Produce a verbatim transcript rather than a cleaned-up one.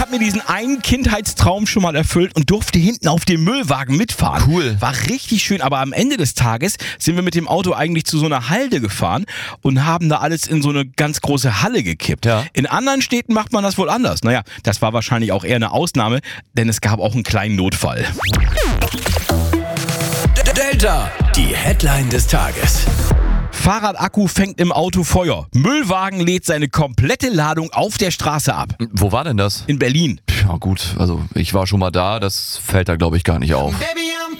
habe mir diesen einen Kindheitstraum schon mal erfüllt und durfte hinten auf dem Müllwagen mitfahren. Cool. War richtig schön, aber am Ende des Tages sind wir mit dem Auto eigentlich zu so einer Halde gefahren und haben da alles in so eine ganz große Halle gekippt. Ja. In anderen Städten macht man das wohl anders. Naja, das war wahrscheinlich auch eher eine Ausnahme, denn es gab auch einen kleinen Notfall. Delta, die Headline des Tages. Fahrradakku fängt im Auto Feuer. Müllwagen lädt seine komplette Ladung auf der Straße ab. Wo war denn das? In Berlin. Ja gut, also ich war schon mal da, das fällt da glaube ich gar nicht auf. Baby,